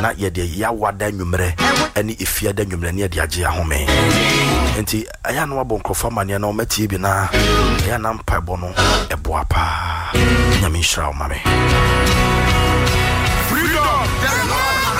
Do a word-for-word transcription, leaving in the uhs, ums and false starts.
na ye de ya wada nwumre ani efia da nwumre ne de age ahome enti aya no abon krofa mane na o matie bi na ya na mpaibo no eboa pa nyame nshira o mame freedom.